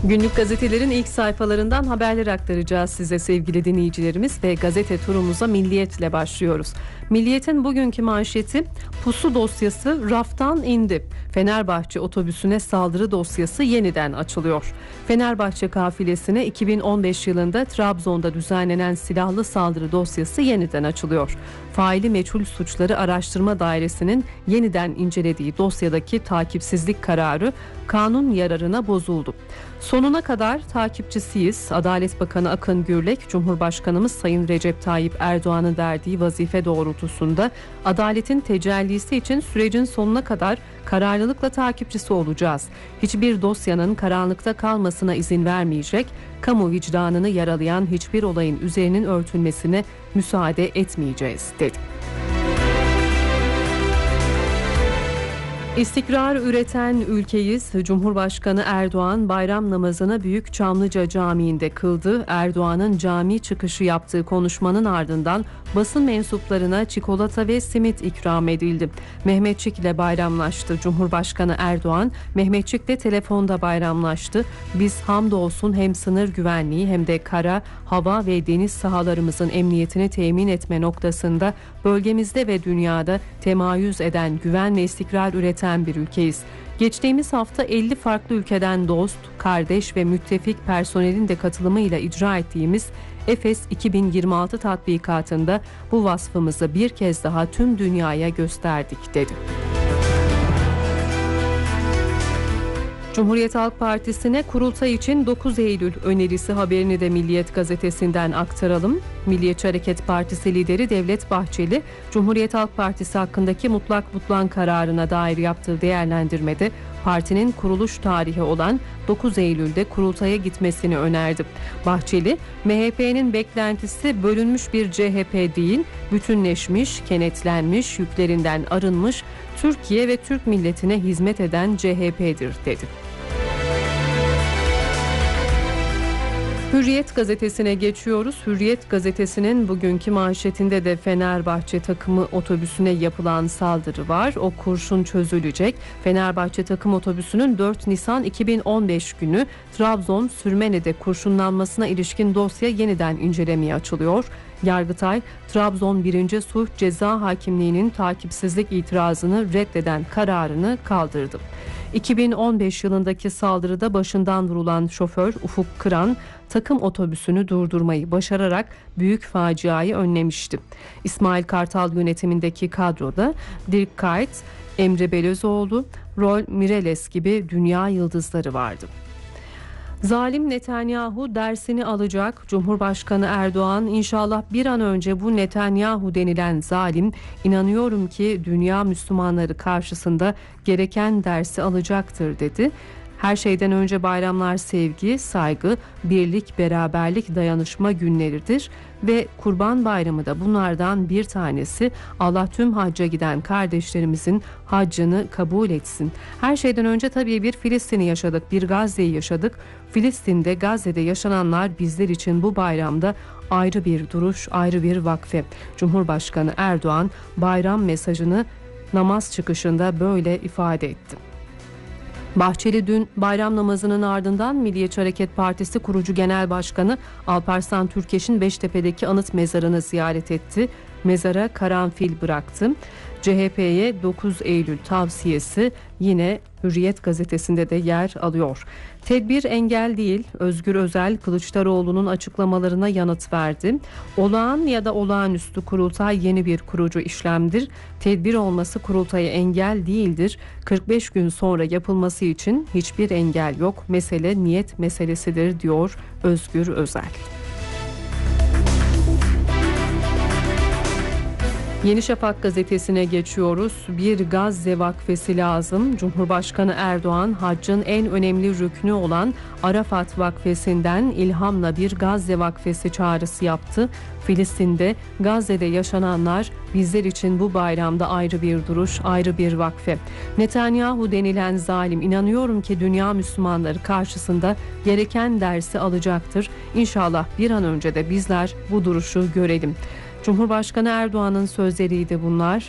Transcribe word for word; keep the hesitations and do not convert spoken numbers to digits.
Günlük gazetelerin ilk sayfalarından haberler aktaracağız size sevgili dinleyicilerimiz ve gazete turumuza Milliyet'le başlıyoruz. Milliyet'in bugünkü manşeti pusu dosyası raftan indi. Fenerbahçe otobüsüne saldırı dosyası yeniden açılıyor. Fenerbahçe kafilesine iki bin on beş yılında Trabzon'da düzenlenen silahlı saldırı dosyası yeniden açılıyor. Faili meçhul suçları araştırma dairesinin yeniden incelediği dosyadaki takipsizlik kararı kanun yararına bozuldu. Sonuna kadar takipçisiyiz. Adalet Bakanı Akın Gürlek, Cumhurbaşkanımız Sayın Recep Tayyip Erdoğan'ın verdiği vazife doğrultusunda adaletin tecellisi için sürecin sonuna kadar kararlılıkla takipçisi olacağız. Hiçbir dosyanın karanlıkta kalmasına izin vermeyecek, kamu vicdanını yaralayan hiçbir olayın üzerinin örtülmesine müsaade etmeyeceğiz, dedi. İstikrar üreten ülkeyiz. Cumhurbaşkanı Erdoğan bayram namazını Büyük Çamlıca Camii'nde kıldı. Erdoğan'ın cami çıkışı yaptığı konuşmanın ardından basın mensuplarına çikolata ve simit ikram edildi. Mehmetçik ile bayramlaştı. Cumhurbaşkanı Erdoğan, Mehmetçik'le telefonda bayramlaştı. Biz hamdolsun hem sınır güvenliği hem de kara, hava ve deniz sahalarımızın emniyetini temin etme noktasında bölgemizde ve dünyada temayüz eden güven ve istikrar üreten bir ülkeyiz. Geçtiğimiz hafta elli farklı ülkeden dost, kardeş ve müttefik personelin de katılımıyla icra ettiğimiz Efes iki bin yirmi altı tatbikatında bu vasfımızı bir kez daha tüm dünyaya gösterdik, dedi. Cumhuriyet Halk Partisi'ne kurultay için dokuz Eylül önerisi haberini de Milliyet gazetesinden aktaralım. Milliyetçi Hareket Partisi lideri Devlet Bahçeli, Cumhuriyet Halk Partisi hakkındaki mutlak butlan kararına dair yaptığı değerlendirmede partinin kuruluş tarihi olan dokuz Eylül'de kurultaya gitmesini önerdi. Bahçeli, M H P'nin beklentisi bölünmüş bir C H P değil, bütünleşmiş, kenetlenmiş, yüklerinden arınmış, Türkiye ve Türk milletine hizmet eden C H P'dir, dedi. Hürriyet gazetesine geçiyoruz. Hürriyet gazetesinin bugünkü manşetinde de Fenerbahçe takımı otobüsüne yapılan saldırı var. O kurşun çözülecek. Fenerbahçe takım otobüsünün dört Nisan iki bin on beş günü Trabzon Sürmene'de kurşunlanmasına ilişkin dosya yeniden incelemeye açılıyor. Yargıtay, Trabzon birinci Sulh Ceza Hakimliği'nin takipsizlik itirazını reddeden kararını kaldırdı. iki bin on beş yılındaki saldırıda başından vurulan şoför Ufuk Kıran, takım otobüsünü durdurmayı başararak büyük faciayı önlemişti. İsmail Kartal yönetimindeki kadroda Dirk Kuyt, Emre Belözoğlu, Rol Mireles gibi dünya yıldızları vardı. Zalim Netanyahu dersini alacak. Cumhurbaşkanı Erdoğan, inşallah bir an önce bu Netanyahu denilen zalim, inanıyorum ki dünya Müslümanları karşısında gereken dersi alacaktır, dedi. Her şeyden önce bayramlar sevgi, saygı, birlik, beraberlik, dayanışma günleridir ve Kurban Bayramı da bunlardan bir tanesi. Allah tüm hacca giden kardeşlerimizin haccını kabul etsin. Her şeyden önce tabii bir Filistin'i yaşadık, bir Gazze'yi yaşadık. Filistin'de, Gazze'de yaşananlar bizler için bu bayramda ayrı bir duruş, ayrı bir vakfe. Cumhurbaşkanı Erdoğan bayram mesajını namaz çıkışında böyle ifade etti. Bahçeli dün bayram namazının ardından Milliyetçi Hareket Partisi kurucu genel başkanı Alparslan Türkeş'in Beştepe'deki anıt mezarını ziyaret etti. Mezara karanfil bıraktı. C H P'ye dokuz Eylül tavsiyesi yine Hürriyet gazetesinde de yer alıyor. Tedbir engel değil. Özgür Özel Kılıçdaroğlu'nun açıklamalarına yanıt verdi. Olağan ya da olağanüstü kurultay yeni bir kurucu işlemdir. Tedbir olması kurultaya engel değildir. kırk beş gün sonra yapılması için hiçbir engel yok. Mesele niyet meselesidir, diyor Özgür Özel. Yeni Şafak gazetesine geçiyoruz. Bir Gazze vakfesi lazım. Cumhurbaşkanı Erdoğan, haccın en önemli rüknü olan Arafat vakfesinden ilhamla bir Gazze vakfesi çağrısı yaptı. Filistin'de, Gazze'de yaşananlar bizler için bu bayramda ayrı bir duruş, ayrı bir vakfe. Netanyahu denilen zalim, inanıyorum ki dünya Müslümanları karşısında gereken dersi alacaktır. İnşallah bir an önce de bizler bu duruşu görelim. Cumhurbaşkanı Erdoğan'ın sözleriydi bunlar.